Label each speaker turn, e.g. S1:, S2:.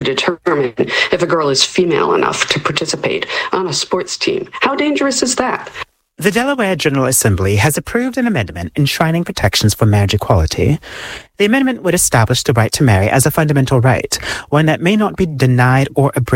S1: determine if a girl is female enough to participate on a sports team. How dangerous is that?
S2: The Delaware General Assembly has approved an amendment enshrining protections for marriage equality. The amendment would establish the right to marry as a fundamental right, one that may not be denied or abridged